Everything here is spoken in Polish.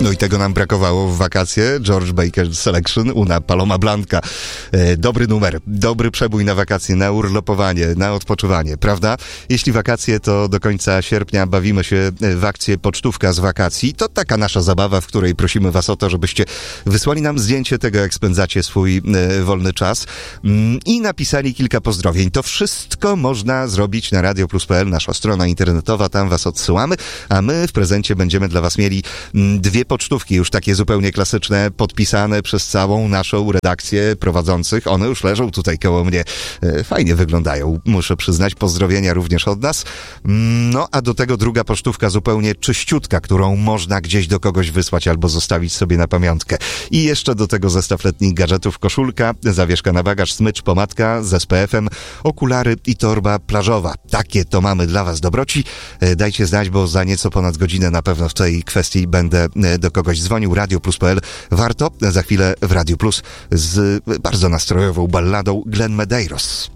No i tego nam brakowało w wakacje. George Baker Selection, Una Paloma Blanca. Dobry numer, dobry przebój na wakacje, na urlopowanie, na odpoczywanie, prawda? Jeśli wakacje, to do końca sierpnia bawimy się w akcję Pocztówka z wakacji. To taka nasza zabawa, w której prosimy was o to, żebyście wysłali nam zdjęcie tego, jak spędzacie swój wolny czas i napisali kilka pozdrowień. To wszystko można zrobić na radioplus.pl, nasza strona internetowa, tam was odsyłamy, a my w prezencie będziemy dla was mieli 2 pocztówki, już takie zupełnie klasyczne, podpisane przez całą naszą redakcję prowadzących. One już leżą tutaj koło mnie. Fajnie wyglądają, muszę przyznać. Pozdrowienia również od nas. No, a do tego druga pocztówka zupełnie czyściutka, którą można gdzieś do kogoś wysłać albo zostawić sobie na pamiątkę. I jeszcze do tego zestaw letnich gadżetów, koszulka, zawieszka na bagaż, smycz, pomadka z SPF-em, okulary i torba plażowa. Takie to mamy dla was dobroci. Dajcie znać, bo za nieco ponad godzinę na pewno w tej kwestii będę do kogoś dzwonił. radioplus.pl. Warto. Za chwilę w Radio Plus z bardzo nastrojową balladą Glenn Medeiros.